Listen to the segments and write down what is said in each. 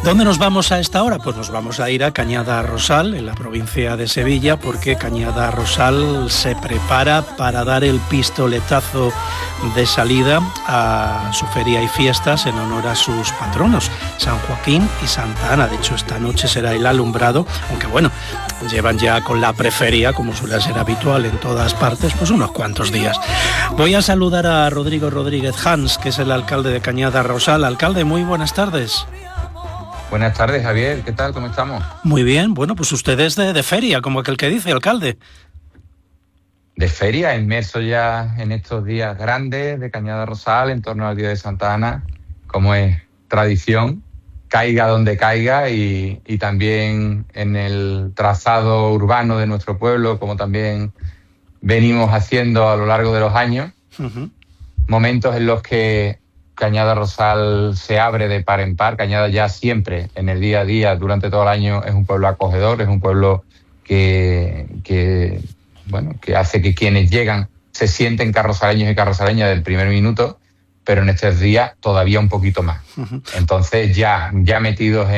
¿Dónde nos vamos a esta hora? Pues nos vamos a ir a Cañada Rosal, en la provincia de Sevilla, porque Cañada Rosal se prepara para dar el pistoletazo de salida a su feria y fiestas en honor a sus patronos, San Joaquín y Santa Ana. De hecho, esta noche será el alumbrado, aunque bueno, llevan ya con la preferia, como suele ser habitual en todas partes, pues unos cuantos días. Voy a saludar a Rodrigo Rodríguez Hans, que es el alcalde de Cañada Rosal. Alcalde, muy buenas tardes. Buenas tardes, Javier. ¿Qué tal? ¿Cómo estamos? Muy bien. Bueno, pues usted es de feria, como aquel que dice, alcalde. De feria, inmerso ya en estos días grandes de Cañada Rosal, en torno al Día de Santa Ana, como es tradición, caiga donde caiga, y también en el trazado urbano de nuestro pueblo, como también venimos haciendo a lo largo de los años. Momentos en los que Cañada Rosal se abre de par en par. Cañada ya siempre, en el día a día, durante todo el año, es un pueblo acogedor, es un pueblo que hace que quienes llegan se sienten carrosaleños y carrosaleñas del primer minuto, pero en estos días todavía un poquito más. Entonces ya metidos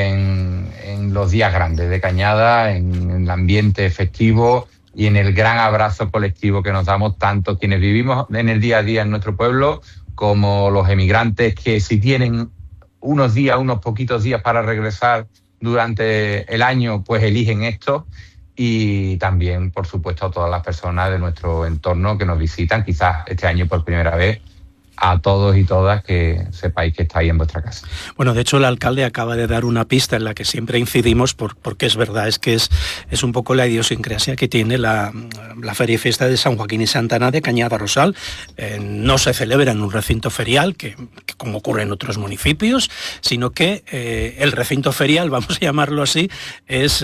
en los días grandes de Cañada, en el ambiente festivo y en el gran abrazo colectivo que nos damos tanto quienes vivimos en el día a día en nuestro pueblo, como los emigrantes que si tienen unos poquitos días para regresar durante el año, pues eligen esto. Y también, por supuesto, a todas las personas de nuestro entorno que nos visitan, quizás este año por primera vez, a todos y todas, que sepáis que estáis en vuestra casa. Bueno, de hecho el alcalde acaba de dar una pista en la que siempre incidimos, porque es verdad, es un poco la idiosincrasia que tiene la feria y fiesta de San Joaquín y Santa Ana de Cañada Rosal. No se celebra en un recinto ferial, que como ocurre en otros municipios, sino que el recinto ferial, vamos a llamarlo así, es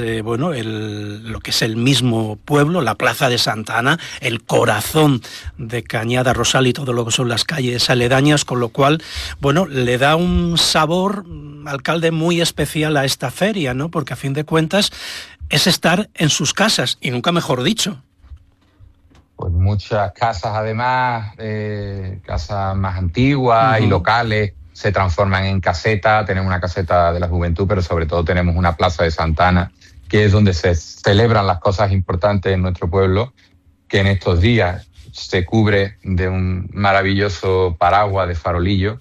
lo que es el mismo pueblo, la plaza de Santa Ana, el corazón de Cañada Rosal y todo lo que son las calles aledañas, con lo cual, le da un sabor, alcalde, muy especial a esta feria, ¿no? Porque a fin de cuentas es estar en sus casas, y nunca mejor dicho. Pues muchas casas, además, casas más antiguas y locales, se transforman en caseta. Tenemos una caseta de la juventud, pero sobre todo tenemos una plaza de Santa Ana, que es donde se celebran las cosas importantes en nuestro pueblo, que en estos días se cubre de un maravilloso paraguas de farolillo,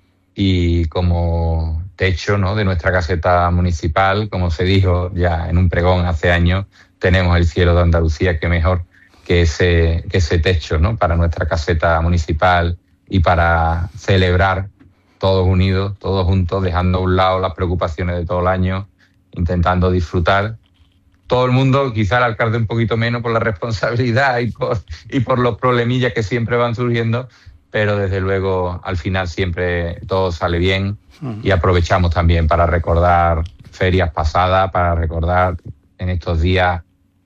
y como techo, ¿no?, de nuestra caseta municipal, como se dijo ya en un pregón hace años, tenemos el cielo de Andalucía, que mejor que ese techo, ¿no?, para nuestra caseta municipal, y para celebrar todos unidos, todos juntos, dejando a un lado las preocupaciones de todo el año, intentando disfrutar. Todo el mundo, quizá el alcalde un poquito menos por la responsabilidad y por los problemillas que siempre van surgiendo, pero desde luego al final siempre todo sale bien, y aprovechamos también para recordar ferias pasadas, para recordar en estos días,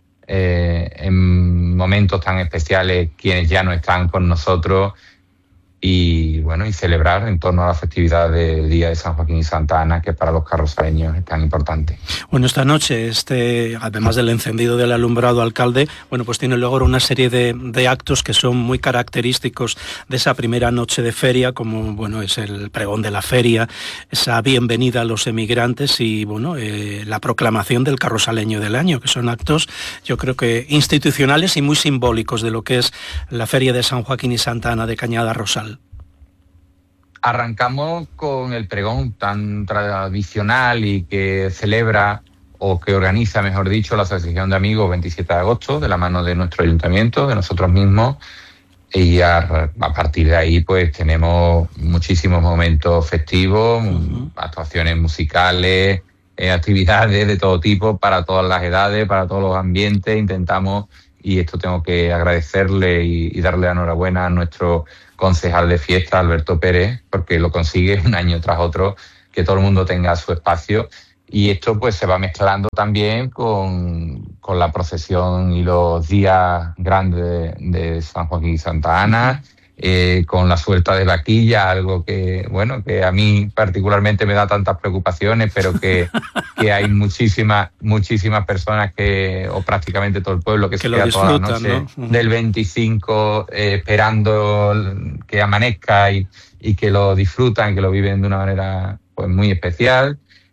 en momentos tan especiales, quienes ya no están con nosotros, y celebrar en torno a la festividad del Día de San Joaquín y Santa Ana, que para los carrosaleños es tan importante. Bueno, esta noche, además del encendido del alumbrado, alcalde, pues tiene luego una serie de actos que son muy característicos de esa primera noche de feria, como es el pregón de la feria, esa bienvenida a los emigrantes y la proclamación del carrosaleño del año, que son actos, yo creo que institucionales y muy simbólicos de lo que es la feria de San Joaquín y Santa Ana de Cañada Rosal. Arrancamos con el pregón tan tradicional y que celebra, o que organiza, mejor dicho, la Asociación de Amigos 27 de agosto, de la mano de nuestro ayuntamiento, de nosotros mismos, y a partir de ahí pues tenemos muchísimos momentos festivos, actuaciones musicales, actividades de todo tipo, para todas las edades, para todos los ambientes. Intentamos, y esto tengo que agradecerle y darle la enhorabuena a nuestro concejal de fiesta, Alberto Pérez, porque lo consigue un año tras otro, que todo el mundo tenga su espacio, y esto pues se va mezclando también con la procesión y los días grandes de San Joaquín y Santa Ana, con la suelta de vaquilla, algo que a mí particularmente me da tantas preocupaciones, pero que hay muchísimas personas o prácticamente todo el pueblo que se queda toda la noche, ¿no?, del 25 esperando que amanezca, y que lo disfrutan, que lo viven de una manera pues muy especial.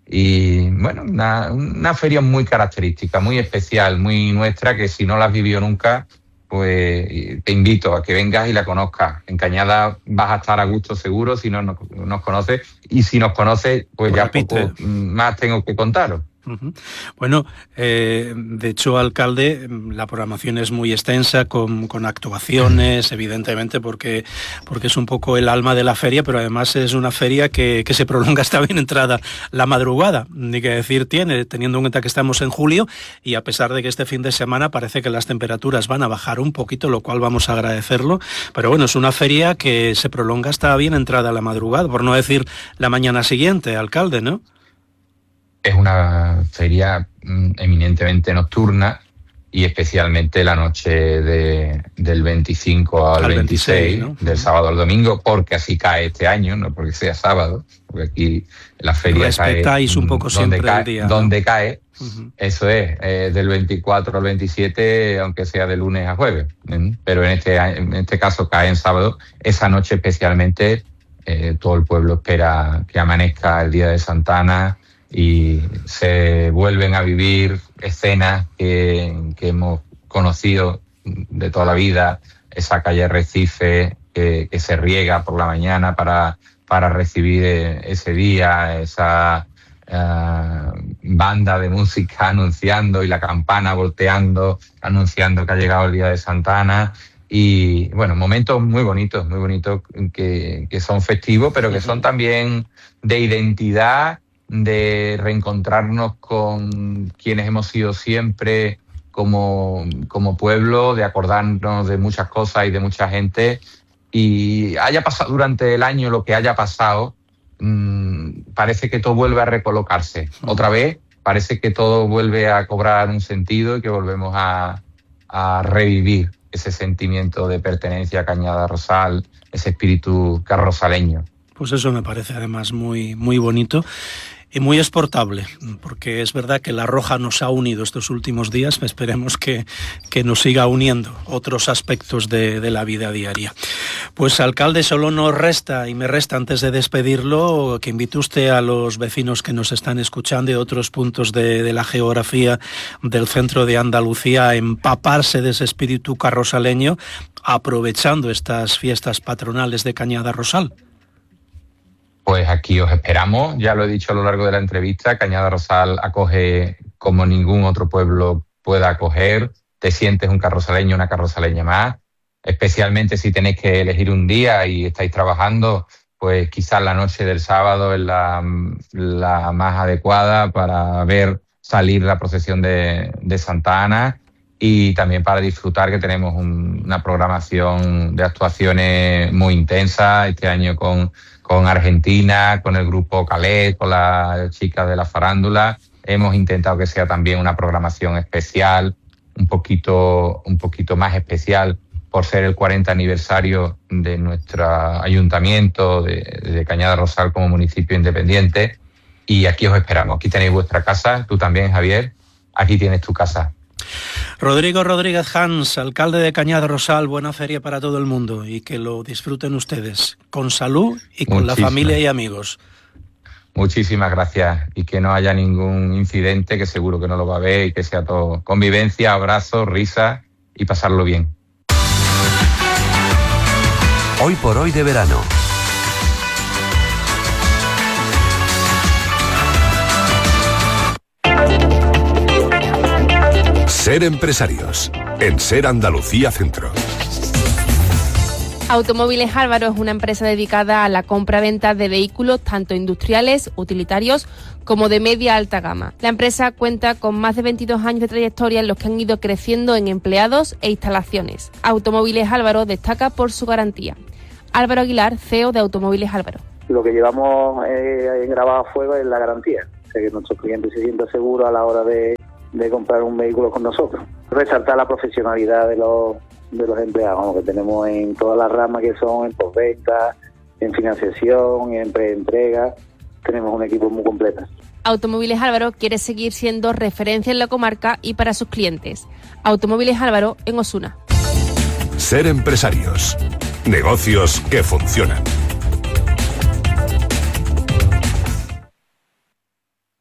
Y bueno, una feria muy característica, muy especial, muy nuestra, que si no la has vivido nunca, pues te invito a que vengas y la conozcas. En Cañada vas a estar a gusto seguro si no nos conoces, y si nos conoces, pues ya poco más tengo que contaros. Uh-huh. Bueno, de hecho, alcalde, la programación es muy extensa, con actuaciones, evidentemente, porque es un poco el alma de la feria, pero además es una feria que se prolonga hasta bien entrada la madrugada, ni que decir tiene, teniendo en cuenta que estamos en julio, y a pesar de que este fin de semana parece que las temperaturas van a bajar un poquito, lo cual vamos a agradecerlo, pero bueno, es una feria que se prolonga hasta bien entrada la madrugada, por no decir la mañana siguiente, alcalde, ¿no? Es una feria eminentemente nocturna, y especialmente la noche del 25 al 26, ¿no? Del sábado al domingo, porque así cae este año, no porque sea sábado, porque aquí la feria respetáis cae un poco siempre el día, donde cae. Uh-huh. Eso es, del 24 al 27, aunque sea de lunes a jueves, pero en este caso cae en sábado. Esa noche especialmente todo el pueblo espera que amanezca el día de Santa Ana, y se vuelven a vivir escenas que hemos conocido de toda la vida, esa calle Recife que se riega por la mañana para recibir ese día, esa banda de música anunciando, y la campana volteando, anunciando que ha llegado el día de Santa Ana. Y bueno, momentos muy bonitos que son festivos, pero que son también de identidad, de reencontrarnos con quienes hemos sido siempre como pueblo, de acordarnos de muchas cosas y de mucha gente. Y haya pasado durante el año lo que haya pasado, parece que todo vuelve a recolocarse. Otra vez parece que todo vuelve a cobrar un sentido, y que volvemos a revivir ese sentimiento de pertenencia a Cañada Rosal, ese espíritu carrosaleño. Pues eso me parece además muy, muy bonito y muy exportable, porque es verdad que la Roja nos ha unido estos últimos días, esperemos que nos siga uniendo otros aspectos de la vida diaria. Pues alcalde, solo nos resta, y me resta antes de despedirlo, que invite usted a los vecinos que nos están escuchando de otros puntos de la geografía del centro de Andalucía a empaparse de ese espíritu carrosaleño, aprovechando estas fiestas patronales de Cañada Rosal. Pues aquí os esperamos, ya lo he dicho a lo largo de la entrevista, Cañada Rosal acoge como ningún otro pueblo pueda acoger. Te sientes un carrosaleño, una carrosaleña más, especialmente si tenéis que elegir un día y estáis trabajando, pues quizás la noche del sábado es la más adecuada para ver salir la procesión de Santa Ana, y también para disfrutar, que tenemos una programación de actuaciones muy intensa este año con Argentina, con el grupo Calais, con las chicas de la farándula. Hemos intentado que sea también una programación especial, un poquito más especial, por ser el 40 aniversario de nuestro ayuntamiento de Cañada Rosal como municipio independiente. Y aquí os esperamos, aquí tenéis vuestra casa, tú también, Javier, aquí tienes tu casa. Rodrigo Rodríguez Hans, alcalde de Cañada Rosal, buena feria para todo el mundo, y que lo disfruten ustedes, con salud y con la familia y amigos. Muchísimas gracias, y que no haya ningún incidente, que seguro que no lo va a haber, y que sea todo convivencia, abrazos, risas y pasarlo bien. Hoy por hoy de verano. Ser empresarios, en Ser Andalucía Centro. Automóviles Álvaro es una empresa dedicada a la compra-venta de vehículos tanto industriales, utilitarios, como de media alta gama. La empresa cuenta con más de 22 años de trayectoria en los que han ido creciendo en empleados e instalaciones. Automóviles Álvaro destaca por su garantía. Álvaro Aguilar, CEO de Automóviles Álvaro. Lo que llevamos grabado a fuego es la garantía, o sea, que nuestros clientes se sientan seguros a la hora de comprar un vehículo con nosotros. Resaltar la profesionalidad de los empleados, que tenemos en todas las ramas, que son en postventa, en financiación, en preentrega. Tenemos un equipo muy completo. Automóviles Álvaro quiere seguir siendo referencia en la comarca y para sus clientes. Automóviles Álvaro en Osuna. Ser empresarios. Negocios que funcionan.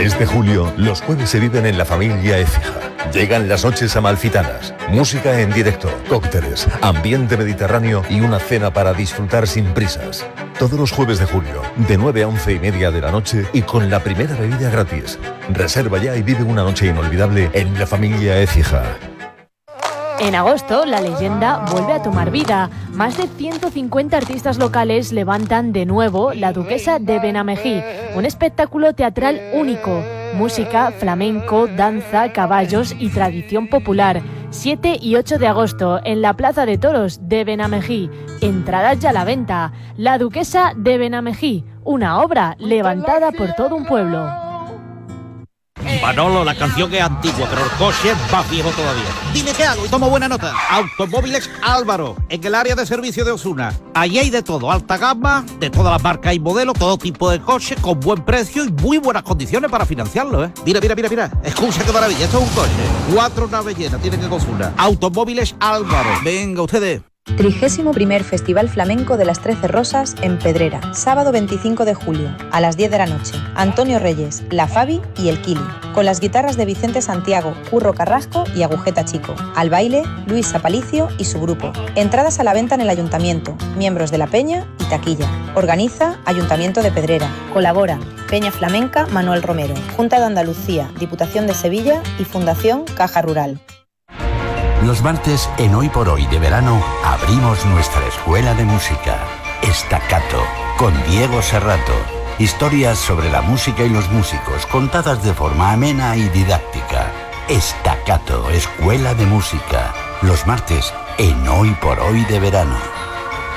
mes de julio, los jueves se viven en la familia Écija. Llegan las noches amalfitanas, música en directo, cócteles, ambiente mediterráneo y una cena para disfrutar sin prisas. Todos los jueves de julio, de 9 a 11:30 de la noche y con la primera bebida gratis. Reserva ya y vive una noche inolvidable en la familia Écija. En agosto, la leyenda vuelve a tomar vida. Más de 150 artistas locales levantan de nuevo La Duquesa de Benamejí, un espectáculo teatral único. Música, flamenco, danza, caballos y tradición popular. 7 y 8 de agosto en la Plaza de Toros de Benamejí. Entradas ya a la venta. La Duquesa de Benamejí, una obra levantada por todo un pueblo. Manolo, la canción es antigua, pero el coche es más viejo todavía. Dime qué hago y tomo buena nota. Automóviles Álvaro, en el área de servicio de Osuna. Allí hay de todo, alta gama, de todas las marcas y modelos, todo tipo de coches, con buen precio y muy buenas condiciones para financiarlo, ¿eh? Mira. Escucha qué maravilla, esto es un coche. 4 naves llenas tienen en Osuna. Automóviles Álvaro. Venga, ustedes. 31º Festival Flamenco de las 13 Rosas en Pedrera, sábado 25 de julio, a las 10 de la noche. Antonio Reyes, La Fabi y El Kili, con las guitarras de Vicente Santiago, Curro Carrasco y Agujeta Chico. Al baile, Luis Apalicio y su grupo. Entradas a la venta en el Ayuntamiento, miembros de la Peña y taquilla. Organiza Ayuntamiento de Pedrera. Colabora Peña Flamenca Manuel Romero, Junta de Andalucía, Diputación de Sevilla y Fundación Caja Rural. Los martes, en Hoy por Hoy de verano, abrimos nuestra escuela de música, Staccato, con Diego Serrato. Historias sobre la música y los músicos, contadas de forma amena y didáctica. Staccato, escuela de música. Los martes, en Hoy por Hoy de verano.